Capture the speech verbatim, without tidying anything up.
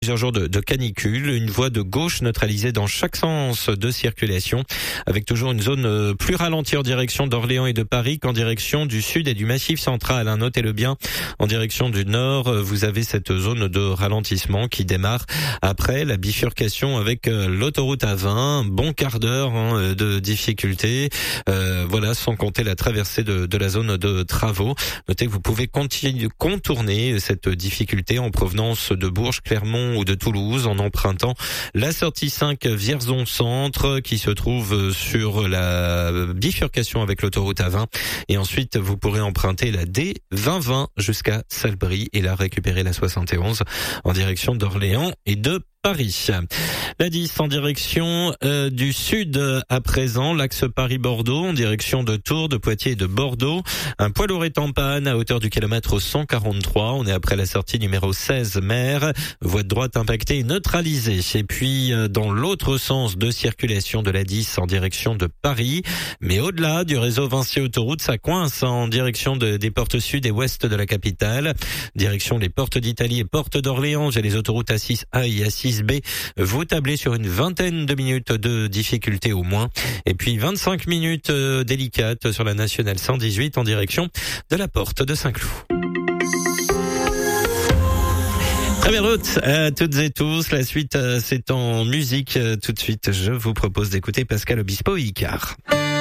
Plusieurs jours de, de canicule, une voie de gauche neutralisée dans chaque sens de circulation, avec toujours une zone plus ralentie en direction d'Orléans et de Paris qu'en direction du sud et du Massif central. Hein, notez-le bien, en direction du nord, vous avez cette zone de ralentissement qui démarre après la bifurcation avec l'autoroute A vingt. Bon quart d'heure hein, de difficulté, euh, voilà, sans compter la traversée de, de la zone de travaux. Notez que vous pouvez continuer, contourner cette difficulté en provenance de Bourges, Clermont ou de Toulouse en empruntant la sortie cinq Vierzon Centre qui se trouve sur la bifurcation avec l'autoroute A vingt, et ensuite vous pourrez emprunter la D vingt vingt jusqu'à Salbris et là récupérer la soixante et onze en direction d'Orléans et de Paris. La dix en direction euh, du sud à présent, l'axe Paris-Bordeaux en direction de Tours, de Poitiers et de Bordeaux. Un poids lourd est en panne à hauteur du kilomètre cent quarante-trois. On est après la sortie numéro seize Mer. Voie de droite impactée et neutralisée. Et puis euh, dans l'autre sens de circulation de la dix en direction de Paris. Mais au-delà du réseau Vinci Autoroute, ça coince en direction de, des portes sud et ouest de la capitale. Direction les portes d'Italie et portes d'Orléans. J'ai les autoroutes A six A et A six B, vous tablez sur une vingtaine de minutes de difficulté au moins. Et puis vingt-cinq minutes euh, délicates sur la nationale cent dix-huit en direction de la porte de Saint-Cloud. Très bien route à toutes et tous. La suite, euh, c'est en musique. Euh, tout de suite, je vous propose d'écouter Pascal Obispo et Icar.